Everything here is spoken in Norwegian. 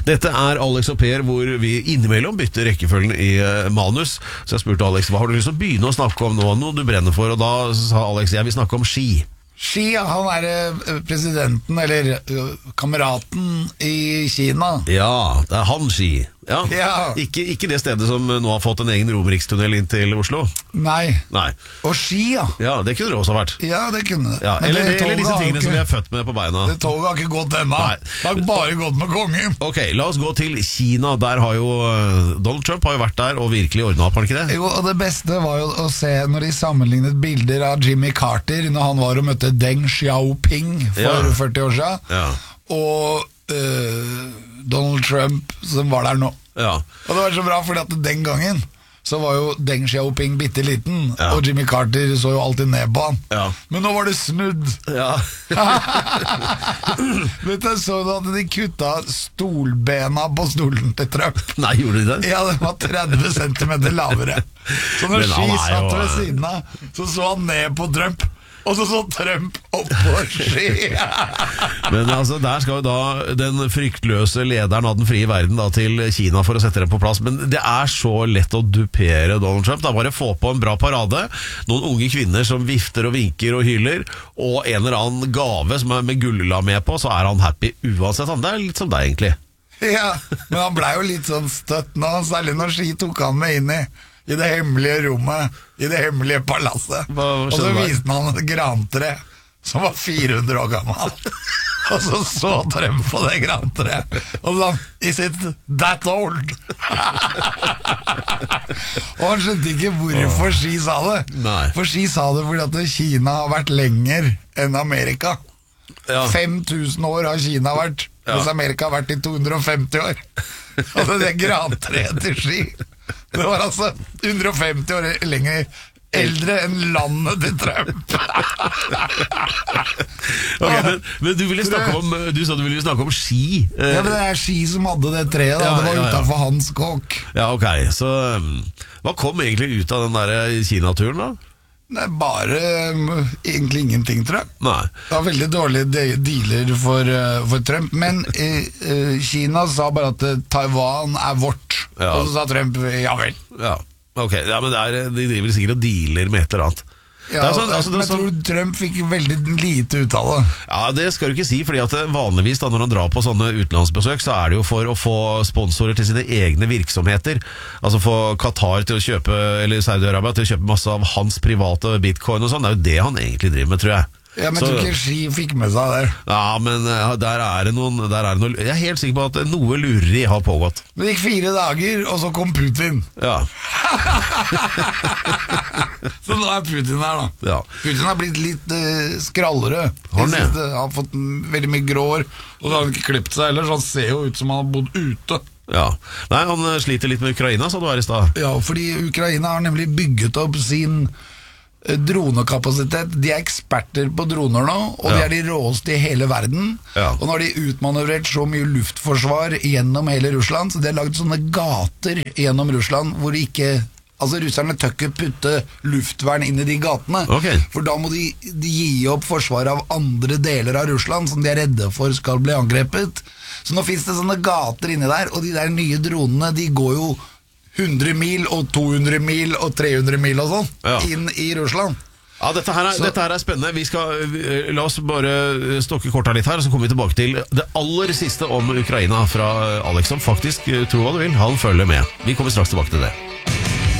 Dette Alex og Per, hvor vi innimellom bytter rekkefølgen i manus. Så jeg spurte Alex, hva har du lyst til å begynne å snakke om nå? Noe du brenner for, og da sa Alex, jeg vil snakke om ski. Xi, han presidenten, eller kameraten i Kina. Ja, det han Xi. Ja. Ja. Ikke det stedet som nå har fått en egen romerikstunnel inn til Oslo. Nei. Og Xi, ja. Ja, det kunne det også ha vært. Ja, det kunne det. Ja, eller disse tingene som vi er født med på beina. Det toget har ikke gått ennå. Det har bare gått med kongen. Ok, la oss gå til Kina. Der har jo Donald Trump har jo vært der og virkelig ordnet opp, har han ikke det? Jo, og det beste var jo å se når de sammenlignet bilder av Jimmy Carter når han var og møtte Deng Xiaoping for 40 år siden, og Donald Trump som var der nå. Ja. Og det var så bra, fordi at den gangen så var jo Deng Xiaoping bitte liten, og Jimmy Carter så jo alltid ned på han. Ja. Men nå var det snudd. Ja. Vet du, så du at de kutta stolbena på stolen til Trump? Nei, gjorde de det? Ja, det var 30 centimeter lavere. Så når Xi satt ved siden av, så han ned på Trump. Og så Trump oppå Xi. Men altså, der skal jo da den fryktløse lederen av den frie verden da, til Kina for å sette dem på plass. Men det er så lett å dupere Donald Trump. Da bare få på en bra parade, noen unge kvinner som vifter og vinker og hyler, og en eller annen gave som er med gulla med på, så er han happy uansett. Det er litt som deg egentlig. Ja, men han ble jo litt sånn støtt nå, særlig når Xi tok han med inn i det hemmelige rommet, i det hemmelige palasset. Og så viste han et grantre som var 400 år gammel. Og så Trump på det grantreet. Og sånn, is it that old? Og han skjønte ikke hvorfor Xi sa det. For Xi sa det fordi at Kina har vært lenger enn Amerika. 5000 år har Kina vært, mens Amerika har vært i 250 år. Og det grantreet til Xi, det var altså 150 år lenger eldre enn landet til Trump. Okay, men du ville snakke om, du sa du ville snakke om ski. Ja, men det er Xi som hadde det treet da. Det var utenfor hans kåk. Ja, ok, så hva kom egentlig ut av den der Kina-turen da? Det er bare egentlig ingenting, tror jeg. Nei. Det var veldig dårlige dealer for Trump. Men Kina sa bare at Taiwan er vårt. Og så sa Trump, ja vel. Ja, ok, ja, men de driver sikkert og dealer med et eller annet. Ja, men jeg tror Trump fikk veldig lite ut av det. Ja, det skal du ikke si, fordi at vanligvis da, når han drar på sånne utenlandsbesøk, så er det jo for å få sponsorer til sine egne virksomheter. Altså få Qatar til å kjøpe, eller Saudi-Arabia til å kjøpe masse av hans private bitcoin og sånn. Det er jo det han egentlig driver med, tror jeg. Ja, men jeg tror ikke Xi fikk med seg det. Ja, men der er det noen jeg er helt sikker på at noe lureri har pågått. Det gikk 4 dager, og så kom Putin. Ja. Så nå er Putin her da. Ja. Putin har blitt litt skrallere. Han har fått veldig mye grå hår, og så har han ikke klippet seg heller, så han ser jo ut som han har bodd ute. Ja. Nei, han sliter litt med Ukraina, sa du her i sted. Ja, fordi Ukraina har nemlig bygget opp sin dronekapasitet. De er eksperter på droner nå, og de er de råeste i hele verden. Og nå har de utmanøvrert så mye luftforsvar gjennom hele Russland, så de har laget sånne gater gjennom Russland hvor ikke, altså russerne tør ikke putte luftvern inn i de gatene, for da må de gi opp forsvaret av andre deler av Russland som de er redde for skal bli angrepet. Så nå finnes det sånne gater inni der, og de der nye dronene, de går jo 100 mil og 200 mil og 300 mil og sånn inn i Russland. Ja, dette her er spennende. La oss bare stokke korta litt her, og så kommer vi tilbake til det aller siste om Ukraina fra Alex, som faktisk, tro hva du vil, han følger med. Vi kommer straks tilbake til det.